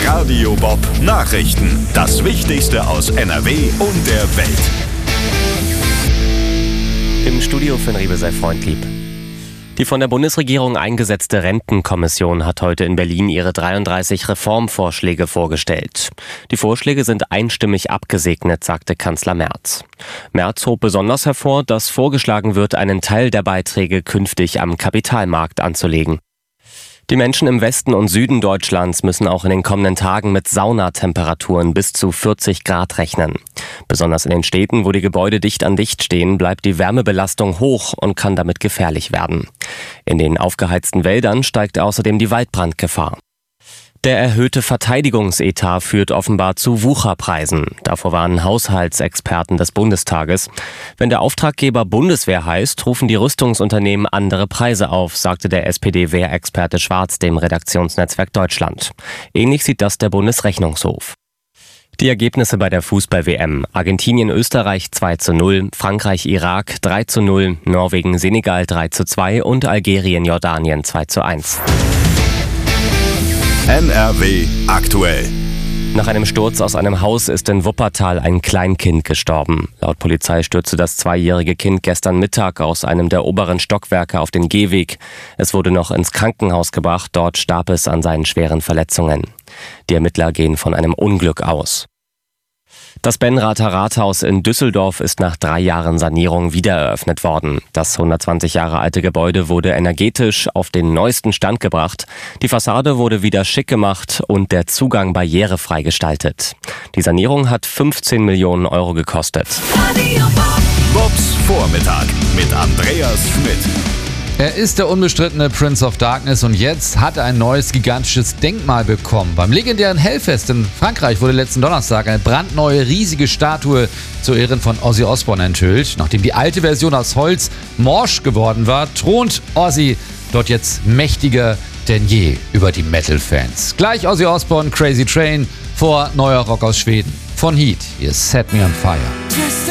Radio Bob Nachrichten. Das Wichtigste aus NRW und der Welt. Im Studio für Riebe sei freundlieb. Die von der Bundesregierung eingesetzte Rentenkommission hat heute in Berlin ihre 33 Reformvorschläge vorgestellt. Die Vorschläge sind einstimmig abgesegnet, sagte Kanzler Merz. Merz hob besonders hervor, dass vorgeschlagen wird, einen Teil der Beiträge künftig am Kapitalmarkt anzulegen. Die Menschen im Westen und Süden Deutschlands müssen auch in den kommenden Tagen mit Saunatemperaturen bis zu 40 Grad rechnen. Besonders in den Städten, wo die Gebäude dicht an dicht stehen, bleibt die Wärmebelastung hoch und kann damit gefährlich werden. In den aufgeheizten Wäldern steigt außerdem die Waldbrandgefahr. Der erhöhte Verteidigungsetat führt offenbar zu Wucherpreisen. Davor warnen Haushaltsexperten des Bundestages. Wenn der Auftraggeber Bundeswehr heißt, rufen die Rüstungsunternehmen andere Preise auf, sagte der SPD-Wehrexperte Schwarz dem Redaktionsnetzwerk Deutschland. Ähnlich sieht das der Bundesrechnungshof. Die Ergebnisse bei der Fußball-WM. Argentinien-Österreich 2:0, Frankreich-Irak 3:0, Norwegen-Senegal 3:2 und Algerien-Jordanien 2:1. NRW aktuell. Nach einem Sturz aus einem Haus ist in Wuppertal ein Kleinkind gestorben. Laut Polizei stürzte das 2-jährige Kind gestern Mittag aus einem der oberen Stockwerke auf den Gehweg. Es wurde noch ins Krankenhaus gebracht, dort starb es an seinen schweren Verletzungen. Die Ermittler gehen von einem Unglück aus. Das Benrather Rathaus in Düsseldorf ist nach 3 Jahren Sanierung wiedereröffnet worden. Das 120 Jahre alte Gebäude wurde energetisch auf den neuesten Stand gebracht. Die Fassade wurde wieder schick gemacht und der Zugang barrierefrei gestaltet. Die Sanierung hat 15 Millionen Euro gekostet. Bobs Vormittag mit Andreas Schmidt. Er ist der unbestrittene Prince of Darkness und jetzt hat er ein neues gigantisches Denkmal bekommen. Beim legendären Hellfest in Frankreich wurde letzten Donnerstag eine brandneue, riesige Statue zu Ehren von Ozzy Osbourne enthüllt. Nachdem die alte Version aus Holz morsch geworden war, thront Ozzy dort jetzt mächtiger denn je über die Metal-Fans. Gleich Ozzy Osbourne, Crazy Train vor neuer Rock aus Schweden. Von Heat, ihr Set Me on Fire.